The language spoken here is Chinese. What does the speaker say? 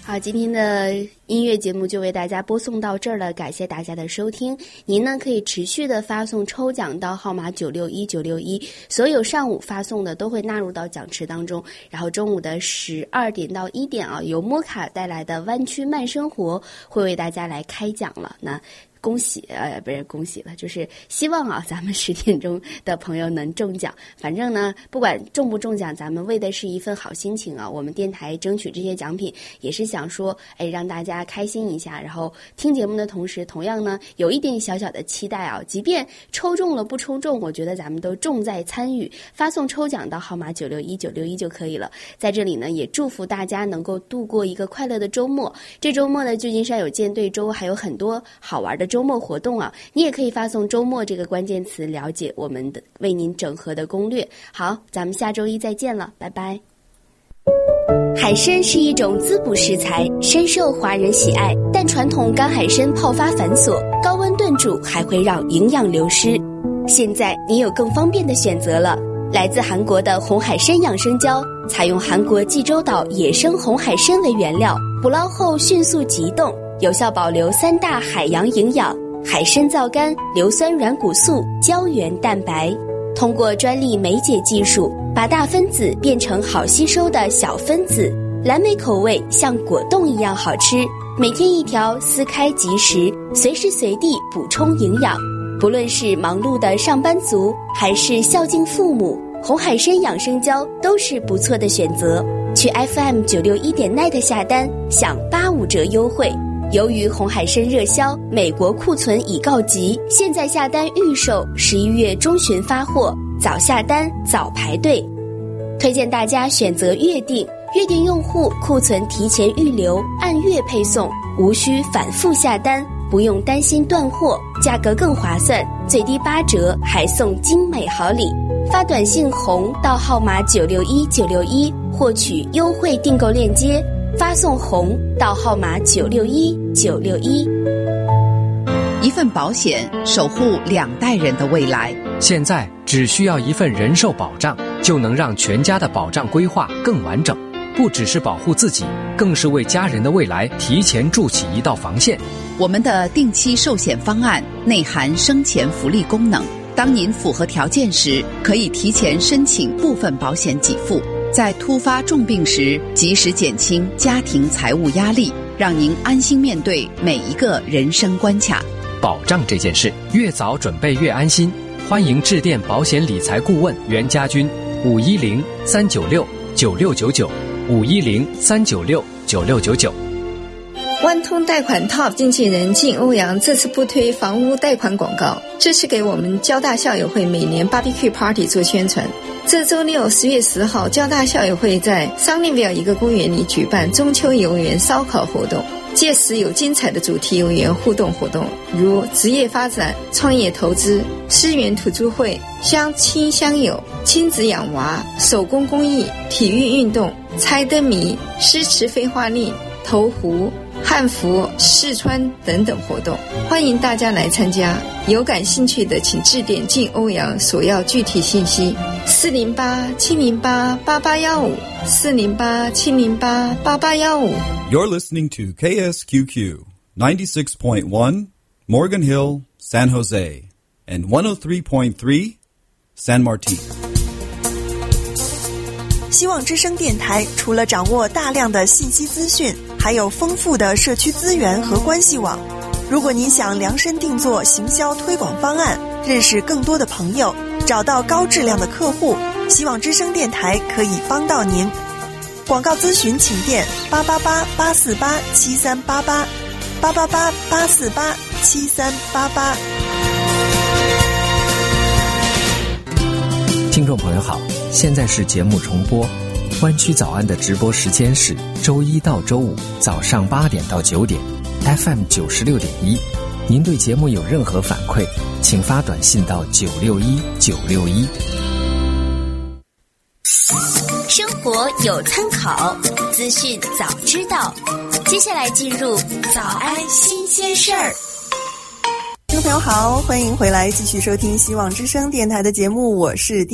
好，今天的音乐节目就为大家播送到这儿了，感谢大家的收听。您呢可以持续的发送抽奖到号码961961，所有上午发送的都会纳入到奖池当中。然后中午的12点到1点啊，由摩卡带来的湾区慢生活会为大家来开奖了。那恭喜不是恭喜了，就是希望啊咱们10点钟的朋友能中奖。反正呢不管中不中奖，咱们为的是一份好心情啊。我们电台争取这些奖品也是想说让大家开心一下，然后听节目的同时同样呢有一点小小的期待啊，即便抽中了不抽中，我觉得咱们都重在参与，发送抽奖到号码961961就可以了。在这里呢也祝福大家能够度过一个快乐的周末。这周末呢旧金山有舰队周，还有很多好玩的周末活动啊，你也可以发送周末这个关键词了解我们的为您整合的攻略。好，咱们下周一再见了，拜拜。海参是一种滋补食材，深受华人喜爱，但传统干海参泡发繁琐，高温炖煮还会让营养流失。现在你有更方便的选择了，来自韩国的红海参养生胶，采用韩国济州岛野生红海参为原料，捕捞后迅速急冻，有效保留3大海洋营养：海参皂苷、硫酸软骨素、胶原蛋白。通过专利酶解技术，把大分子变成好吸收的小分子，蓝莓口味像果冻一样好吃。每天1条，撕开即食，随时随地补充营养。不论是忙碌的上班族，还是孝敬父母，红海参养生胶都是不错的选择。去 FM961.net 下单，享85折优惠。由于红海参热销，美国库存已告急，现在下单预售，11月中旬发货，早下单早排队。推荐大家选择月订，月订用户库存提前预留，按月配送，无需反复下单，不用担心断货，价格更划算，最低8折，还送精美好礼。发短信红到号码961961获取优惠订购链接，发送红到号码961961。 一份保险守护2代人的未来。 现在只需要一份人寿保障，就能让全家的保障规划更完整，不只是保护自己，更是为家人的未来提前筑起一道防线。 我们的定期寿险方案内含生前福利功能，当您符合条件时，可以提前申请部分保险给付，在突发重病时及时减轻家庭财务压力，让您安心面对每一个人生关卡。 保障这件事，越早准备越安心。欢迎致电保险理财顾问袁家军，510-396-9699，510-396-9699。 万通贷款 Top 经纪人靳欧阳这次不推房屋贷款广告，这是给我们交大校友会每年 Barbecue Party 做宣传。这周六10月10号，交大校友会在 Sunnyvale 一个公园里举办中秋游园烧烤活动，届时有精彩的主题游园互动活动，如职业发展、创业投资、思源土著会、相亲相友、亲子养娃、手工工艺、体育运动、猜灯谜、诗词废话令、投壶、汉服、试穿等等活动，欢迎大家来参加。有感兴趣的请致电靳欧阳索要具体信息，408-708-8815 408-708-8815。 You're listening to KSQQ 96.1 Morgan Hill, San Jose, and 103.3 San Martin。 希望之声电台除了掌握大量的信息资讯，还有丰富的社区资源和关系网。如果您想量身定做行销推广方案，认识更多的朋友，找到高质量的客户，希望之声电台可以帮到您。广告咨询请电888-848-7388 888-848-7388。 听众朋友好，现在是节目重播。湾区早安的直播时间是周一到周五早上8点到9点 FM 96.1。您对节目有任何反馈，请发短信到961961。 生活有参考，资讯早知道。接下来进入早安新鲜事儿。 听众朋友好，欢迎回来继续收听希望之声电台的节目，我是